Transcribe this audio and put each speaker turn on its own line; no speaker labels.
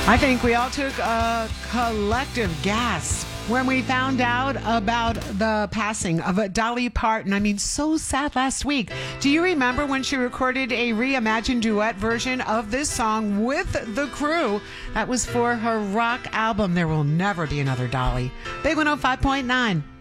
I think we all took a collective gasp when we found out about the passing of Dolly Parton. I mean, so sad last week. Do you remember when she recorded a reimagined duet version of this song with the crew? That was for her rock album, There Will Never Be Another Dolly. Big 105.9.